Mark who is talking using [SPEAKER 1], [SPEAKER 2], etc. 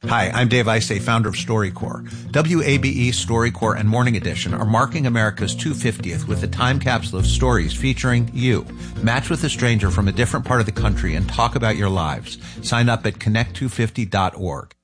[SPEAKER 1] Hi, I'm Dave Isay, founder of StoryCorps. WABE, StoryCorps, and Morning Edition are marking America's 250th with a time capsule of stories featuring you. Match with a stranger from a different part of the country and talk about your lives. Sign up at connect250.org.